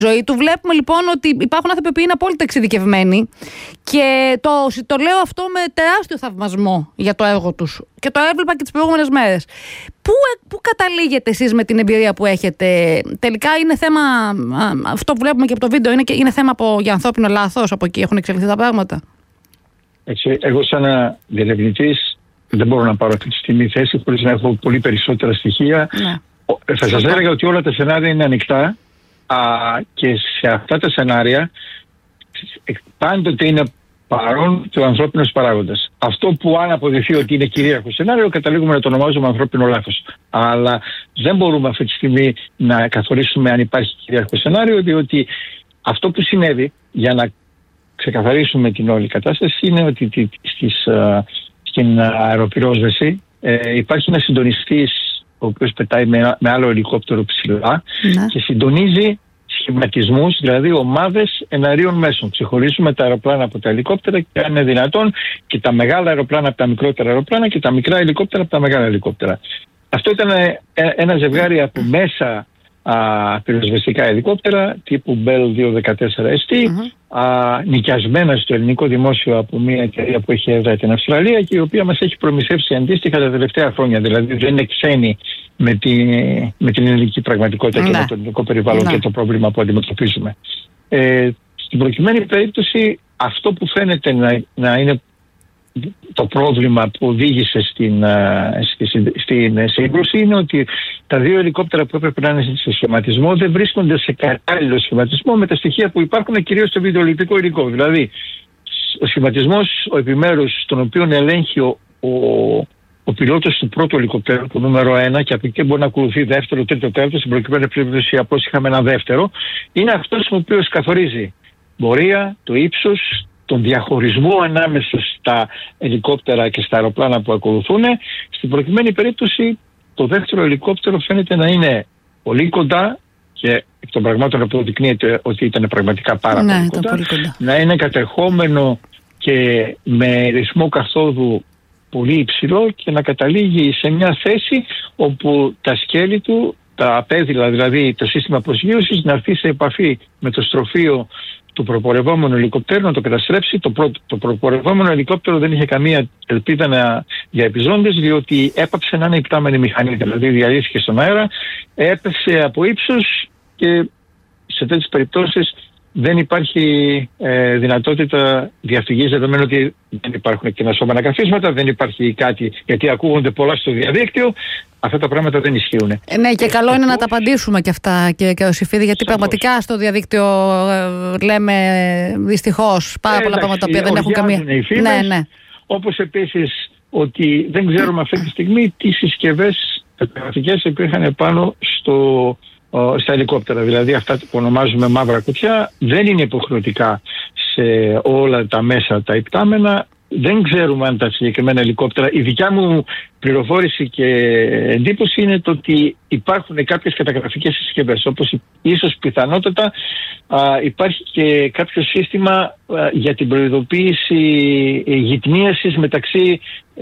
ζωή του. Βλέπουμε λοιπόν ότι υπάρχουν άνθρωποι που είναι απόλυτα εξειδικευμένοι και το λέω αυτό με τεράστιο θαυμασμό για το έργο τους και το έβλεπα και τις προηγούμενες μέρες. Πού καταλήγετε εσείς με την εμπειρία που έχετε? Τελικά είναι θέμα, αυτό που βλέπουμε και από το βίντεο, είναι θέμα για ανθρώπινο λάθος, από εκεί έχουν εξελιχθεί τα πράγματα? Εγώ σαν διερευνητής δεν μπορώ να πάρω αυτή τη στιγμή θέση χωρίς να έχω πολύ περισσότερα στοιχεία. Ναι. Θα σας έλεγα ότι όλα τα σενάρια είναι ανοιχτά και σε αυτά τα σενάρια πάντοτε είναι παρόν και ο ανθρώπινος παράγοντας. Αυτό που αν αποδειχθεί ότι είναι κυρίαρχο σενάριο, καταλήγουμε να το ονομάζουμε ανθρώπινο λάθος. Αλλά δεν μπορούμε αυτή τη στιγμή να καθορίσουμε αν υπάρχει κυρίαρχο σενάριο, διότι αυτό που συνέβη, για να ξεκαθαρίσουμε την όλη κατάσταση, είναι ότι στην αεροπυρόσβεση υπάρχει ένας συντονιστής ο οποίος πετάει με άλλο ελικόπτερο ψηλά και συντονίζει σχηματισμούς, δηλαδή ομάδες εναερίων μέσων. Ξεχωρίζουμε τα αεροπλάνα από τα ελικόπτερα και αν είναι δυνατόν και τα μεγάλα αεροπλάνα από τα μικρότερα αεροπλάνα και τα μικρά ελικόπτερα από τα μεγάλα ελικόπτερα. Αυτό ήταν ένα ζευγάρι από μέσα πυροσβεστικά ελικόπτερα τύπου Bell 214ST, νοικιασμένα στο ελληνικό δημόσιο από μια εταιρεία που έχει έδρα την Αυστραλία και η οποία μας έχει προμηθεύσει αντίστοιχα τα τελευταία χρόνια. Δηλαδή δεν είναι ξένη με την ελληνική πραγματικότητα και με το ελληνικό περιβάλλον και το πρόβλημα που αντιμετωπίζουμε. Στην προκειμένη περίπτωση, αυτό που φαίνεται να είναι το πρόβλημα που οδήγησε στην σύγκρουση είναι ότι τα δύο ελικόπτερα που έπρεπε να είναι σε σχηματισμό δεν βρίσκονται σε κατάλληλο σχηματισμό με τα στοιχεία που υπάρχουν κυρίως στο βιντεοληπτικό υλικό. Δηλαδή, ο σχηματισμός, ο επιμέρους, τον οποίο ελέγχει ο πιλότος του πρώτου ελικοπτέρου, το νούμερο 1, και από εκεί μπορεί να ακολουθεί δεύτερο, τρίτο, τέταρτο, στην προκειμένη περίπτωση απλώς είχαμε ένα δεύτερο, είναι αυτός ο οποίος καθορίζει πορεία, το ύψος, τον διαχωρισμό ανάμεσα στα ελικόπτερα και στα αεροπλάνα που ακολουθούν. Στην προκειμένη περίπτωση το δεύτερο ελικόπτερο φαίνεται να είναι πολύ κοντά και εκ των πραγμάτων αποδεικνύεται ότι ήταν πραγματικά πάρα πολύ κοντά. Να είναι κατερχόμενο και με ρυθμό καθόδου πολύ υψηλό και να καταλήγει σε μια θέση όπου τα σκέλη του, τα πέδιλα, δηλαδή το σύστημα προσγείωσης, να έρθει σε επαφή με το στροφείο του προπορευόμενου ελικόπτερου, να το καταστρέψει. Το προπορευόμενο ελικόπτερο δεν είχε καμία ελπίδα για επιζώντες, διότι έπαψε να είναι υπτάμενη μηχανή, δηλαδή διαλύθηκε στον αέρα, έπεσε από ύψος και σε τέτοιες περιπτώσεις δεν υπάρχει δυνατότητα διαφυγής, δεδομένου ότι δεν υπάρχουν κενασόμενα καθίσματα, δεν υπάρχει κάτι, γιατί ακούγονται πολλά στο διαδίκτυο. Αυτά τα πράγματα δεν ισχύουν. Ναι, και καλό είναι να τα απαντήσουμε και αυτά, κύριε Καροσιφίδη, γιατί πραγματικά στο διαδίκτυο λέμε δυστυχώς πάρα πολλά πράγματα που δεν έχουν καμία. Ναι. Όπως επίσης ότι δεν ξέρουμε αυτή τη στιγμή τι συσκευές τεχνολογικές υπήρχαν πάνω στα ελικόπτερα. Δηλαδή αυτά που ονομάζουμε μαύρα κουτιά δεν είναι υποχρεωτικά σε όλα τα μέσα τα υπτάμενα. Δεν ξέρουμε αν τα συγκεκριμένα ελικόπτερα. Η δικιά μου πληροφόρηση και εντύπωση είναι το ότι υπάρχουν κάποιες καταγραφικές συσκευές, όπως ίσως πιθανότατα υπάρχει και κάποιο σύστημα για την προειδοποίηση γυτνίασης μεταξύ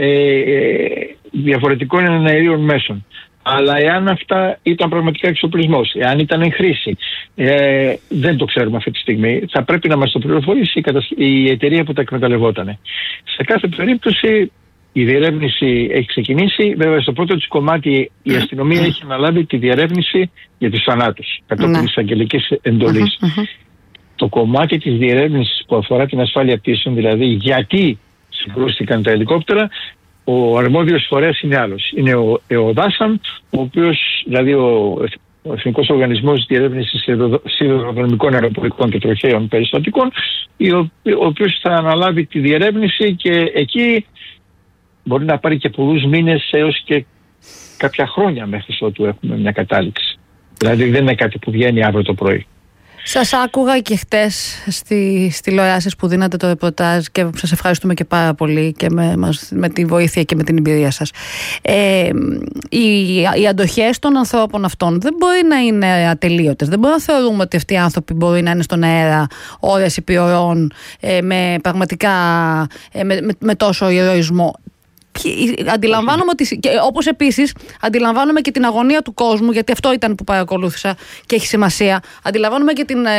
διαφορετικών εναερίων μέσων. Αλλά εάν αυτά ήταν πραγματικά εξοπλισμός, εάν ήταν εν χρήση, δεν το ξέρουμε αυτή τη στιγμή. Θα πρέπει να μας το πληροφορήσει η εταιρεία που τα εκμεταλλευότανε. Σε κάθε περίπτωση η διερεύνηση έχει ξεκινήσει. Βέβαια στο πρώτο της κομμάτι η αστυνομία έχει αναλάβει τη διερεύνηση για τους θανάτους κατόπιν της αγγελικής εντολής. Το κομμάτι της διερεύνησης που αφορά την ασφάλεια πτήσεων, δηλαδή γιατί συγκρούστηκαν τα ελικόπτερα, ο αρμόδιος φορέας είναι άλλος. Είναι ο ΕΟΔΑΣΑΜ, ο οποίος, δηλαδή ο Εθνικός Οργανισμός Διερεύνησης Σιδηροδρομικών Αεροπορικών και Τροχαίων Περιστατικών, ο οποίος θα αναλάβει τη διερεύνηση και εκεί μπορεί να πάρει και πολλούς μήνες έως και κάποια χρόνια μέχρι ότου έχουμε μια κατάληξη. Δηλαδή δεν είναι κάτι που βγαίνει αύριο το πρωί. Σας άκουγα και χτες στις τηλεοράσεις που δίνατε το ρεπορτάζ και σας ευχαριστούμε και πάρα πολύ και με τη βοήθεια και με την εμπειρία σας. Οι αντοχές των ανθρώπων αυτών δεν μπορεί να είναι ατελείωτες. Δεν μπορούμε να θεωρούμε ότι αυτοί οι άνθρωποι μπορεί να είναι στον αέρα ώρες επί ωρών με πραγματικά με τόσο ηρωισμό. Αντιλαμβάνομαι ότι. Όπως επίσης αντιλαμβάνομαι και την αγωνία του κόσμου, γιατί αυτό ήταν που παρακολούθησα και έχει σημασία. Αντιλαμβάνομαι και την